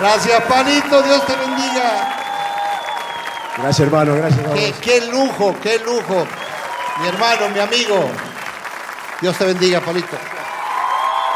Gracias, Palito, Dios te bendiga. Gracias, hermano, gracias a vos. Qué lujo, qué lujo. Mi hermano, mi amigo. Dios te bendiga, Palito.